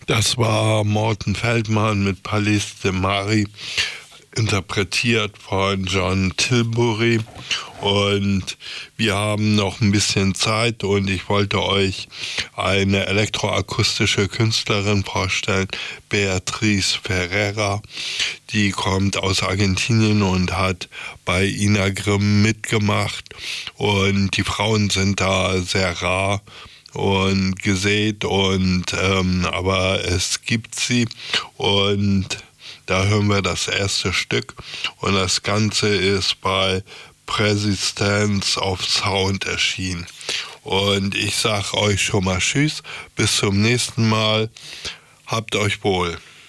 Das war Morten Feldman mit Palais de Mari, interpretiert von John Tilbury. Und wir haben noch ein bisschen Zeit und ich wollte euch eine elektroakustische Künstlerin vorstellen, Beatriz Ferreira. Die kommt aus Argentinien und hat bei Ina Grimm mitgemacht. Und die Frauen sind da sehr rar und gesät und aber es gibt sie und da hören wir das erste Stück und das Ganze ist bei Persistence of Sound erschienen. Und ich sag euch schon mal Tschüss, bis zum nächsten Mal, habt euch wohl.